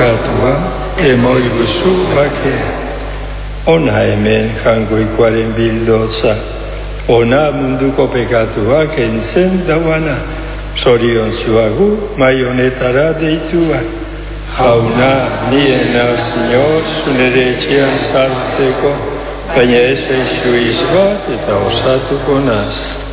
pekatua, emoibuzu bakea. Ona hemen jangoi kuaren bildotza, ona munduko pekatuak entzen dauana, zorion zuagu mai honetara deituak. Jauna, niena, Señor, zunere etxean sartzeko, baina ez eixu izbat eta osatuko naz.